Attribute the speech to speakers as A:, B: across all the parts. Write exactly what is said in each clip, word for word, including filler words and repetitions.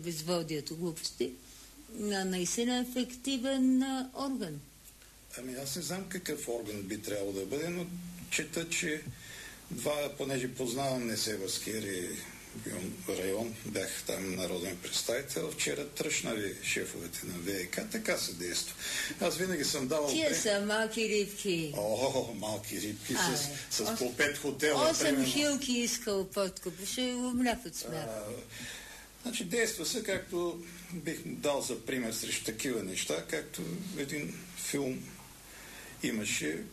A: безводието, глупости, на наистина ефективен а, орган.
B: Ами аз не знам какъв орган би трябвало да бъде, но чета, че два, понеже познавам Несебърския район, бях там народен представител, вчера тръщнали шефовете на ВиК, така се действа. Аз винаги съм давал...
A: Тия са малки рибки.
B: О, малки рибки
A: а,
B: с, с по пет хотела.
A: Осем хилки искал подкуп, ще умлях от смях.
B: Значи действа се, както бих дал за пример срещу такива неща, както един филм имаше.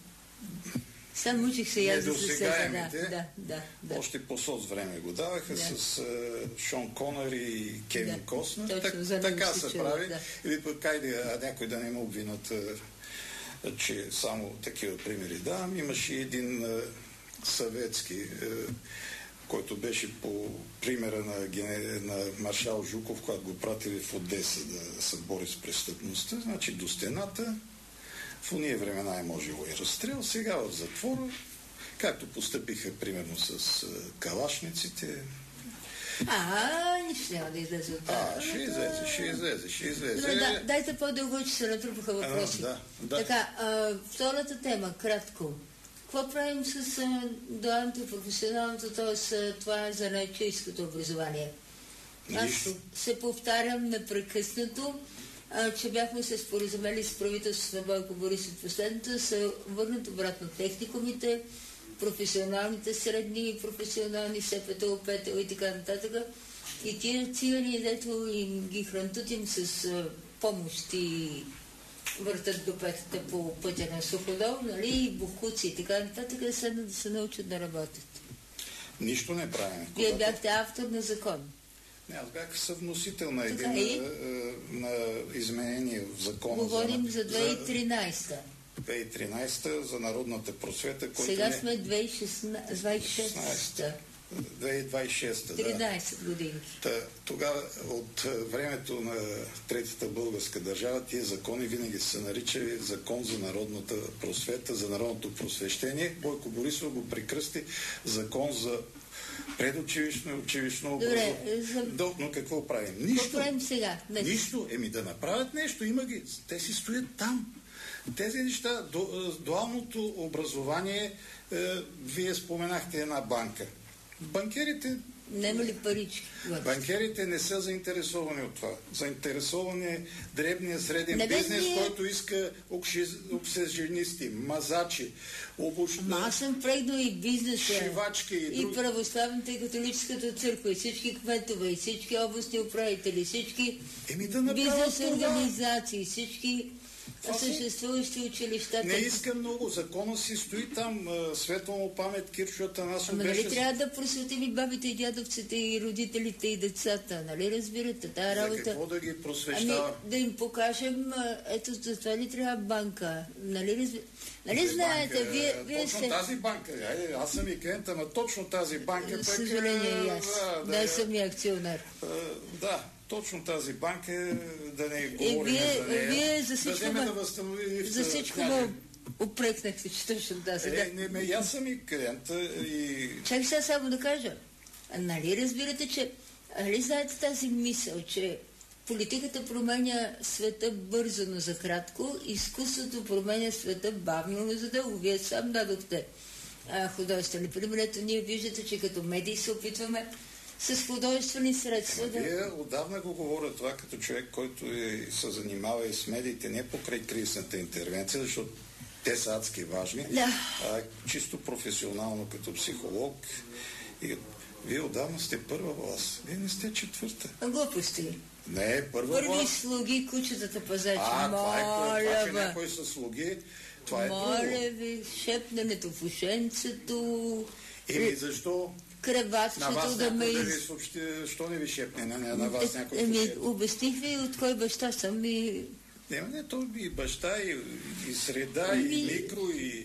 A: Сам учих се я за
B: недосегаемите,
A: да, да, да.
B: Още по соц време го даваха, да. С uh, Шон Конър и Кевин
A: да,
B: Костнер. Так, така се чува, прави. Да. Или пък кайде, а някой да не му обвинат, uh, че само такива примери давам. Имаше един uh, съветски, uh, който беше по примера на, гене... на маршал Жуков, когато го пратили в Одеса да се бори с престъпността. Значи до стената. В уния времена е можело и разстрел, сега в затвора, както постъпиха примерно с uh, калашниците.
A: А, нищо няма да излезе от това.
B: А, ще излезе, ще излезе, ще излезе.
A: Но, да, дайте по-дълго, че се натрупаха въпроси.
B: А, да, да.
A: Така, а, втората тема, кратко. Какво правим с а, дуалното и професионалното, т.е. това е за научийското образование? Аз се повтарям непрекъснато, А, че бяхме се споразумели с правителството на Бойко Борисов последното да се върнат обратно техникумите, професионалните средни, професионални СПТО, ОПТО и така нататък. И тия цигани, дето им ги хрантутим с а, помощ и въртат до петата по пътя на Суходол, нали, и бухуци и така нататък, да седнат да се научат да работят.
B: Нищо не правим.
A: Вие бяхте автор на закон.
B: Не, аз бях съвносител на един и... на изменение в закона.
A: Говорим за две хиляди и тринадесета.
B: две хиляди и тринадесета за народната просвета, който
A: сега
B: не...
A: сме две хиляди и шестнадесета.
B: две хиляди двадесет и шеста, да.
A: тринадесет години.
B: Та, тогава, от времето на Третата българска държава, тия закони винаги се наричали закон за народната просвета, за народното просвещение. Бойко Борисов го прекръсти закон за предучилищно и училищно образование. За... Но какво правим? Нищо.
A: Какво правим сега?
B: Не. Нищо. Еми да направят нещо. Има ги. Те си стоят там. Тези неща, дуалното образование, е, вие споменахте една банка. Банкерите...
A: Нема ли парички?
B: Банкерите не са заинтересовани от това. Заинтересован е дребния среден
A: не
B: бизнес,
A: ние...
B: който иска обсеженисти, мазачи, обуч...
A: Ама аз съм прегнал и бизнеса,
B: шивачки и,
A: и
B: друг...
A: православната и католическата църква, и всички кметове, и всички областни управители, всички
B: да
A: бизнес организации, всички съществуващи училища.
B: Не иска много. Закона си стои там. Светла му памет, Кирчо Атанасов.
A: Ама нали трябва да просветим и бабите, и дядовците, и родителите, и децата? Нали разбирате тази работа?
B: За какво да ги просвещава?
A: Ами да им покажем, ето за това ли трябва банка? Нали разбирате? Нали знаете,
B: банка,
A: вие, вие
B: точно
A: сте...
B: тази банка. Айде, аз съм и клиент, ама точно тази банка.
A: Съжаление и аз. Да, да, да съм и акционер.
B: Да. Точно тази банка, да не говорим
A: вие,
B: за нея,
A: вие за всичко
B: да,
A: ме,
B: да възстанови
A: за всичко ме упрекнахте, че точно тази.
B: Е, не, ме, аз съм и клиент и...
A: Чакай сега само да кажа. Нали разбирате, че... Нали знаете тази мисъл, че политиката променя света бързо, но за кратко, изкуството променя света бавно, но за дълго. Вие сам дадохте художествени примерите. Ние виждате, че като медии се опитваме с художествени средства.
B: Да... Вие отдавна го говоря това като човек, който е, се занимава и с медиите не покрай кризисната интервенция, защото те са адски важни,
A: да.
B: а чисто професионално като психолог. И вие отдавна сте първа власт. Вие не сте четвърта.
A: Глупости.
B: Не, първа
A: Първи
B: власт.
A: слуги, кучетата пазачи.
B: А, това е, това, че
A: бе.
B: някои са слуги, това е
A: Моля
B: друго.
A: ви, шепненето в ушенцето.
B: Еми, защо...
A: Кръватчето да ме...
B: Да ви съобщи, що не ви шепне на, на вас някой
A: Еми,
B: съобщи?
A: обясних ви от кой баща съм и...
B: Не, не, то и баща, и, и среда, и, и микро, и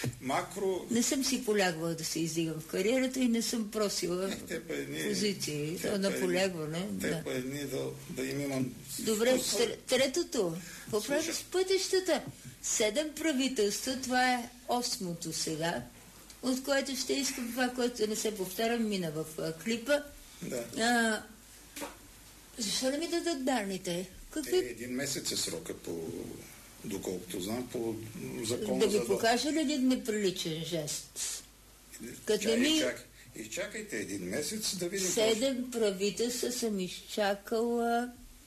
B: макро.
A: Не съм си полягвала да се издигам в кариерата и не съм просила
B: е, едни,
A: позиции. То на полягване.
B: Те
A: да.
B: па едни да, да им имам...
A: Добре, третото. Какво прави с пътищата? Седем правителства, това е осмото сега, от което ще искам това, което не се повтарям, мина в а, клипа.
B: Да.
A: А, Защо не ми дадат данните? Какви...
B: Е, един месец е срока по... доколкото знам, по закона
A: да ви
B: за...
A: покажа ли един неприличен жест? Като
B: Чай,
A: ми...
B: чак... Изчакайте един месец да видим...
A: Седем правителства съм изчакала...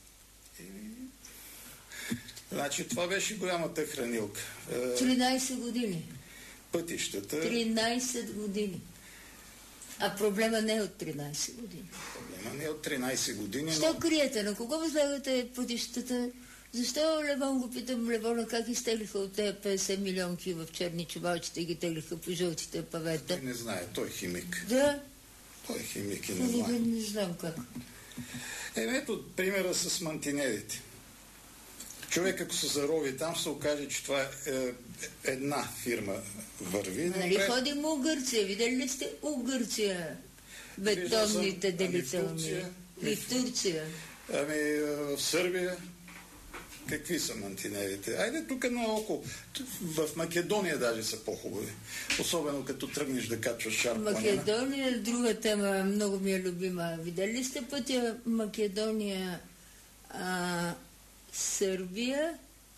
B: Значи това беше голямата хранилка.
A: тринайсет години.
B: Пътищата...
A: тринайсет години. А проблема не е от тринайсет години.
B: Проблема не е от тринайсет години,
A: Що
B: но...
A: криете? На кого възлагате пътищата? Защо Левон го питам, Левона, как изтеглиха от тези петдесет милионки в черни чувалчета и ги теглиха по жълтите павета?
B: Той не знае, той е химик.
A: Да.
B: Той е химик и не
A: Не,
B: знае.
A: не, не знам как.
B: Е, ето примера с мантинелите. Човек, ако се зарови там, се окаже, че това е една фирма върви.
A: Нали
B: напред.
A: ходим у Гърция? Видели ли сте у Гърция бетонните делителни? И в Турция.
B: Ами в Сърбия какви са мантинелите? Айде тук наоколо. В Македония даже са по-хубави. Особено като тръгнеш да качваш шар планина.
A: Македония е друга тема, много ми е любима. Видели ли сте пътя Македония, а, Сърбия,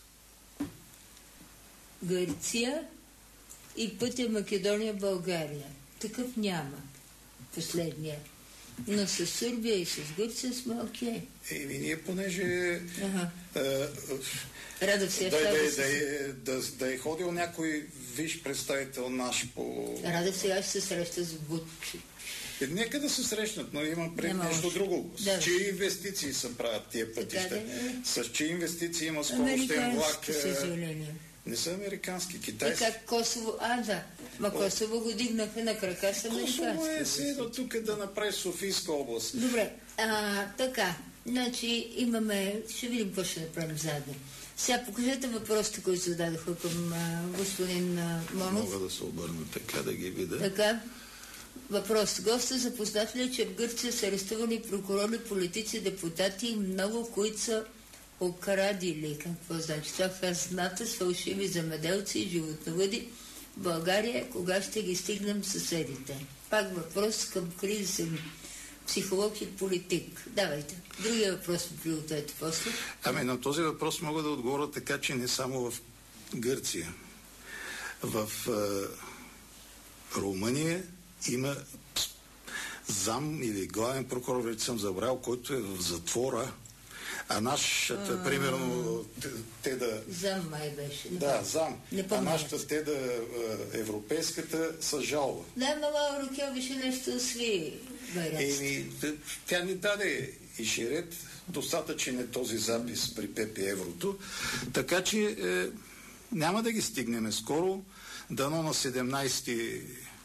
A: Гърция и пътя Македония-България? Такъв няма. Последния. Но с Сърбия и с Гърция сме окей. Okay.
B: Еми, ние понеже...
A: Ага.
B: А,
A: Радев се,
B: да, да,
A: да,
B: да, е, да, да е ходил някой виж представител наш по...
A: Радев сега ще се среща с Вучич.
B: Е, нека да се срещнат, но има пред
A: Нема
B: нещо
A: още.
B: друго. С
A: Да.
B: чии инвестиции се правят тия пътища?
A: Да, да.
B: С чии инвестиции има скоростен влак?
A: Американски, съжаление.
B: Не са американски,
A: И
B: китайски.
A: как Косово... А, да. Ма Косово го дигнаха на крака с американски.
B: Косово е седо тук да направи Софийска област.
A: Добре, а, така, значи имаме, ще видим какво ще направим заедно. Сега покажете въпросите, които зададоха към а, господин а, Монов.
B: Мога да се обърна така да ги видя.
A: Така, въпрос. Госта запознат ли, че в Гърция са арестувани прокурори, политици, депутати и много, които са окрадили. Какво значи? Това хазната с фалшиви земеделци и животновъди. В България, кога ще ги стигнем съседите? Пак въпрос към кризисен психолог и политик. Давайте. Другия въпрос ми приотете после.
B: Ами на този въпрос мога да отговоря така, че не само в Гърция. В е, Румъния има зам или главен прокурор, вече съм забрал, който е в затвора, а нашата, а... примерно, те, те да...
A: Зам май беше. Не
B: да, зам.
A: Не
B: а нашата, те да, европейската, са жалва.
A: Да, мама Рукел беше нещо сви.
B: Еми, тя ни даде и ширет, достатъчен е този запис при Пепи Еврото, така че е, няма да ги стигнем скоро. Дано на седемнайсети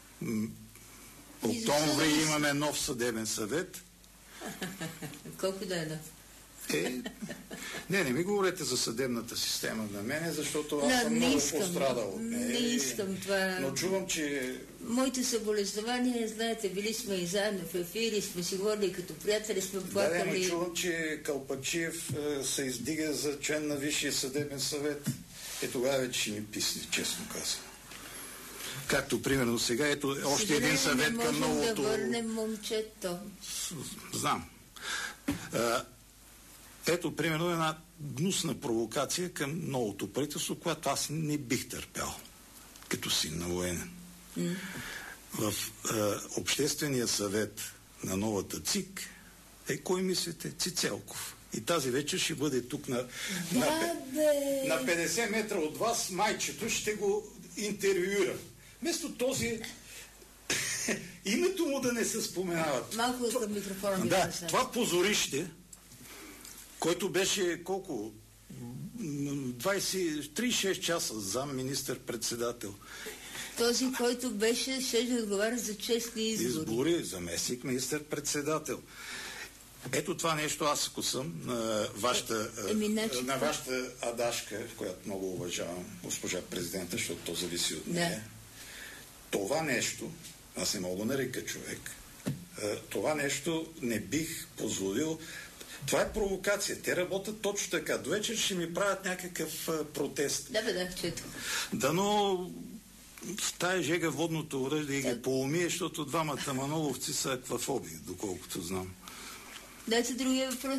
B: октомври имаме нов съдебен съвет.
A: Колко да е нов?
B: Е, не, не ми говорете за съдебната система на мене, защото аз
A: да,
B: съм много искам, пострадал.
A: Не, не искам това.
B: Но чувам, че...
A: Моите съболезнования, знаете, били сме и заедно в ефири, сме си говорили като приятели, сме плакали.
B: Да, но чувам, че Калпачиев е, се издига за член на Висшия съдебен съвет. Е, тогава вече ще ми писне, честно казвам. Както примерно сега, ето още сега един съвет към новото...
A: да върнем момчето.
B: Знам. А, ето, примерно, една гнусна провокация към новото правителство, която аз не бих търпял, като син на военен. Mm. В а, Обществения съвет на новата ЦИК е, кой мислите? Цицелков. И тази вечер ще бъде тук на,
A: да,
B: на,
A: бе.
B: на петдесет метра от вас, майчето ще го интервюира. Вместо този името му да не се споменава.
A: Малко към микрофона.
B: Да, това позорище, който беше колко? двайсет, трийсет и шест часа зам министър-председател.
A: Този, който беше, ще да отговаря за честни избори.
B: Избори, заместник министър-председател. Ето това нещо, аз ако съм на вашата, е, на вашата адашка, която много уважавам, госпожа президента, защото то зависи от нея. Да. Това нещо, аз не мога да нарека човек, това нещо не бих позволил. Това е провокация. Те работят точно така. До вечер ще ми правят някакъв а, протест.
A: Да, бе, да, чето.
B: Дано в тая жега водното оръжие да ги поумие, защото двамата маноловци са аквафоби, доколкото знам.
A: Дайте другия въпрос.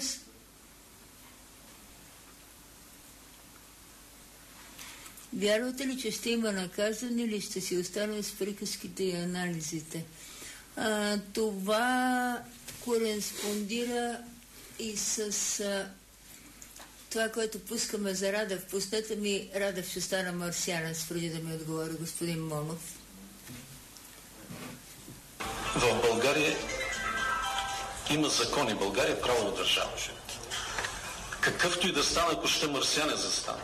A: Вярвате ли, че ще има наказване или ще си остане с приказките и анализите? А, това кореспондира и с а, това, което пускаме за Радев. Пуснете ми Радев, ще стана марсианец, преди да ми отговори господин Монов.
C: В България има закони. България е правова държава. Какъвто и да стане, ако ще марсианец да стане.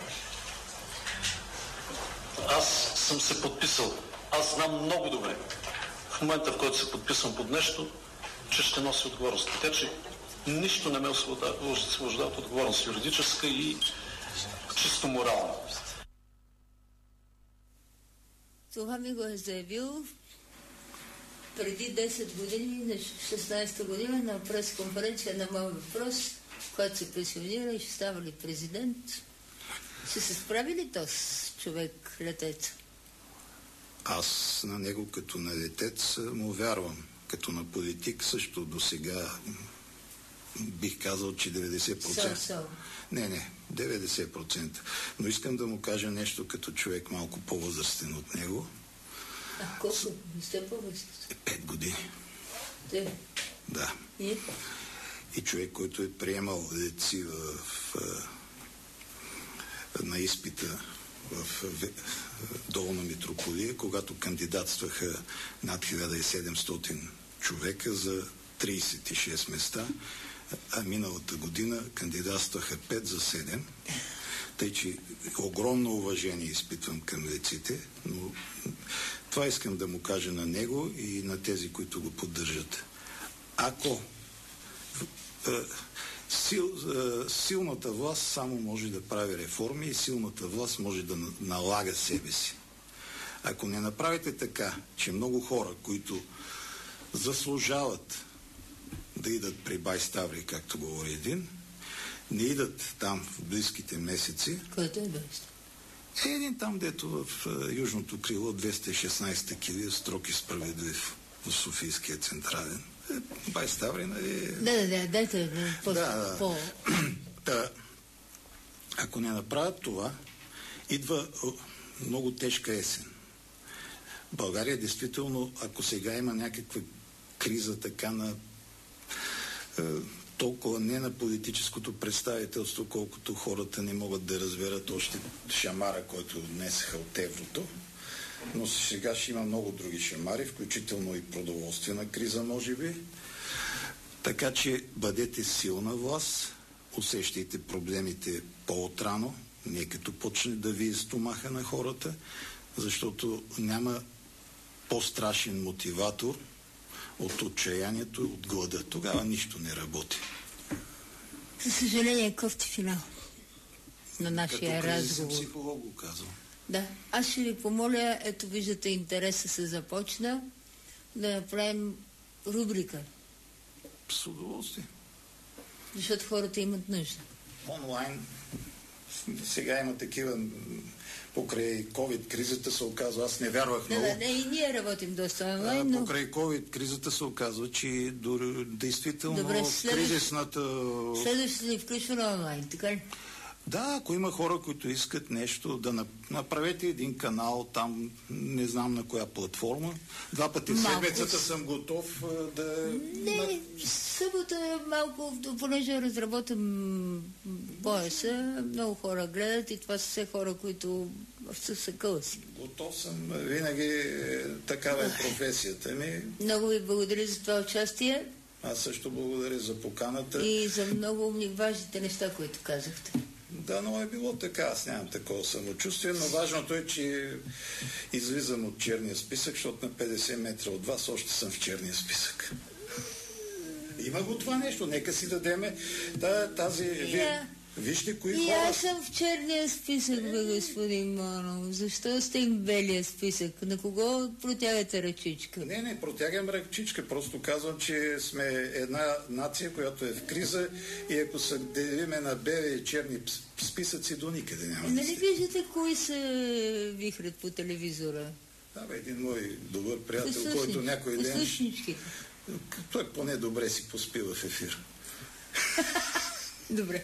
C: Аз съм се подписал. Аз знам много добре. В момента, в който се подписвам под нещо, че ще нося отговорност. Така че нищо не ме освобождава от отговорност юридическа и чисто морална.
A: Това ми го е заявил преди десет години, на шестнадесета година, на пресконференция на моят въпрос, когато се пенсионира и ще става ли президент. Ще се справи ли този човек, летец?
B: Аз на него като на летец му вярвам. Като на политик също до сега бих казал, че деветдесет процента.
A: So, so.
B: Не, не, деветдесет процента. Но искам да му кажа нещо като човек малко по-възрастен от него.
A: А колко? Не сте по-възрастен?
B: Пет години.
A: Те?
B: Да.
A: И?
B: И човек, който е приемал летци в, в, на изпита в, в Долна Митрополия, когато кандидатстваха над хиляда и седемстотин човека за тридесет и шест места, а миналата година кандидатстваха пет за седем. Тъй, че огромно уважение изпитвам към летците, но това искам да му кажа на него и на тези, които го поддържат. Ако сил, силната власт само може да прави реформи и силната власт може да налага себе си. Ако не направите така, че много хора, които заслужават да идат при Бай Ставри, както говори един, не идат там в близките месеци.
A: Който е Байст?
B: Е един там, дето в uh, южното крило двеста и шестнадесета килия, строг и справедлив в Софийския централен. Е, Бай Ставри, нали?
A: Да, да, да, дайте по...
B: Да,
A: по...
B: да. Ако не направят това, идва много тежка есен. България действително, ако сега има някаква криза така на е, толкова не на политическото представителство, колкото хората не могат да разберат още шамара, който отнесеха от еврото. Но сега ще има много други шамари, включително и продоволствена криза, може би. Така че бъдете силна власт, усещайте проблемите по-отрано, не като почне да вие стомаха на хората, защото няма по-страшен мотиватор от отчаянието, от глада. Тогава нищо не работи.
A: За съжаление, кофти финал на нашия разговор.
B: Като кризисен психолог го казвам.
A: Да. Аз ще ви помоля, ето виждате, интереса се започна, да направим рубрика.
B: С удоволствие.
A: Защото хората имат нужда.
B: Онлайн. Сега има такива... Покрай COVID-кризата се оказва, аз не вярвах
A: да,
B: много.
A: Да, не, и ние работим доста онлайн, но...
B: Покрай COVID-кризата се оказва, че дори, действително
A: Добре, следващ...
B: кризисната...
A: Следващото ни включва на онлайн, така ли?
B: Да, ако има хора, които искат нещо, да направете един канал там, не знам на коя платформа. Два пъти в седмицата съм готов да...
A: Не, събота малко, понеже разработам пояса, много хора гледат и това са все хора, които са съкъла си.
B: Готов съм, винаги такава е професията ми.
A: Много ви благодаря за това участие.
B: Аз също благодаря за поканата.
A: И за много важните неща, които казахте.
B: Да, но е било така. Аз нямам такова самочувствие, но важното е, че излизам от черния списък, защото на петдесет метра от вас още съм в черния списък. Има го това нещо. Нека си дадеме да, тази...
A: Yeah.
B: Вижте кои
A: и
B: хора...
A: аз съм в черния списък, бе, господин Монов. Защо сте в белия списък? На кого протягате ръчичка?
B: Не, не, протягам ръчичка. Просто казвам, че сме една нация, която е в криза и ако се делиме на бели и черни списъци, до никъде няма.
A: Нали виждате кои се вихрят по телевизора?
B: Да, бе, един мой добър приятел, който някой ден...
A: Послушнички.
B: Той поне добре си поспива в ефир.
A: Добре.